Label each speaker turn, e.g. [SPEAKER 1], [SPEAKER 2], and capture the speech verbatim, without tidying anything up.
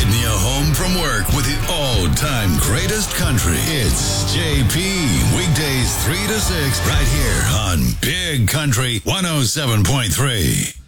[SPEAKER 1] getting you home from work with the all-time greatest country. It's J P, weekdays three to six, right here on Big Country one oh seven point three.